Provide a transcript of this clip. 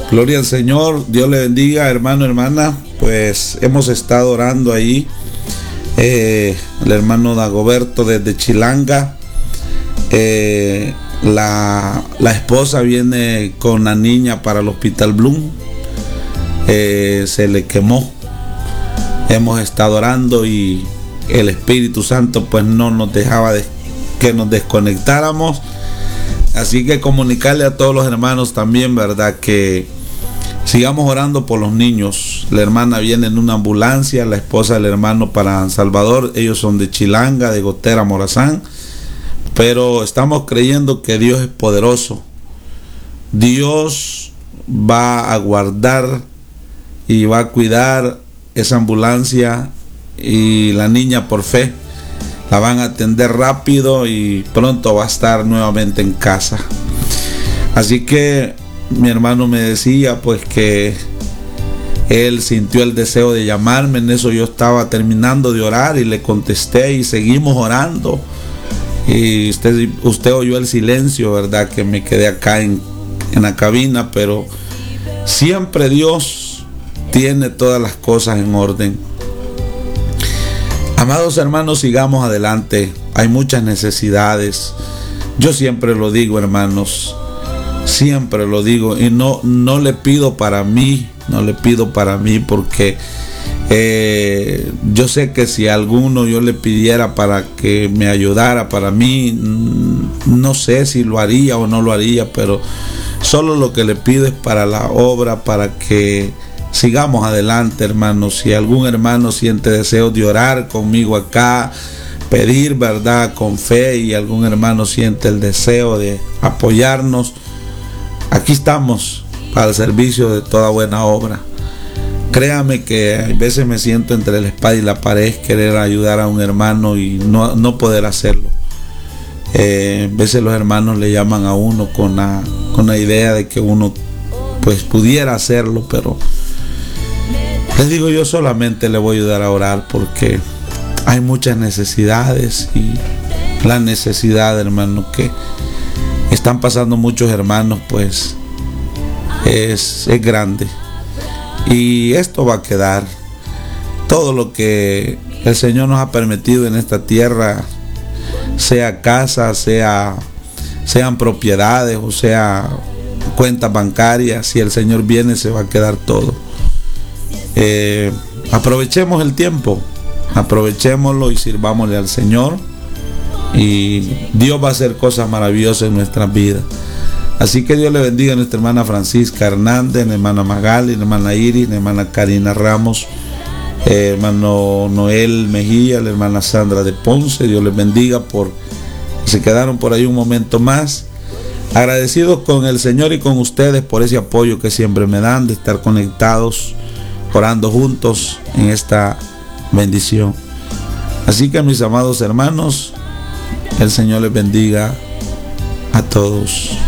Gloria al Señor, Dios le bendiga, hermano, hermana. Pues hemos estado orando ahí. El hermano Dagoberto desde Chilanga. La esposa viene con la niña para el Hospital Bloom. Se le quemó. Hemos estado orando y el Espíritu Santo pues no nos dejaba que nos desconectáramos. Así que comunicarle a todos los hermanos también, ¿verdad? Que sigamos orando por los niños. La hermana viene en una ambulancia, la esposa del hermano para San Salvador. Ellos son de Chilanga, de Gotera, Morazán. Pero estamos creyendo que Dios es poderoso. Dios va a guardar y va a cuidar esa ambulancia, y la niña por fe la van a atender rápido y pronto va a estar nuevamente en casa. Así que mi hermano me decía pues que él sintió el deseo de llamarme. En eso yo estaba terminando de orar y le contesté y seguimos orando. Y usted oyó el silencio, ¿verdad? Que me quedé acá en la cabina, pero siempre Dios tiene todas las cosas en orden. Amados hermanos, sigamos adelante. Hay muchas necesidades. Yo siempre lo digo, hermanos. Siempre lo digo. Y no le pido para mí. No le pido para mí porque yo sé que si a alguno yo le pidiera para que me ayudara para mí, no sé si lo haría o no lo haría, pero solo lo que le pido es para la obra, para que sigamos adelante, hermanos. Si algún hermano siente deseo de orar conmigo acá, pedir, ¿verdad?, con fe, y algún hermano siente el deseo de apoyarnos, aquí estamos para el servicio de toda buena obra. Créame que a veces me siento entre la espada y la pared, querer ayudar a un hermano y no poder hacerlo. A veces los hermanos le llaman a uno con la idea de que uno pues pudiera hacerlo, pero les digo, yo solamente le voy a ayudar a orar porque hay muchas necesidades, y la necesidad, hermano, que están pasando muchos hermanos pues es grande. Y esto va a quedar. Todo lo que el Señor nos ha permitido en esta tierra, sea casa, sean propiedades, o sea cuentas bancarias, si el Señor viene se va a quedar todo. Aprovechemos el tiempo, aprovechémoslo y sirvámosle al Señor, y Dios va a hacer cosas maravillosas en nuestras vidas. Así que Dios le bendiga a nuestra hermana Francisca Hernández, la hermana Magali, la hermana Iris, la hermana Karina Ramos, hermano Noel Mejía, la hermana Sandra de Ponce. Dios les bendiga por se quedaron por ahí un momento más. Agradecidos con el Señor y con ustedes por ese apoyo que siempre me dan, de estar conectados, orando juntos en esta bendición. Así que, mis amados hermanos, el Señor les bendiga a todos.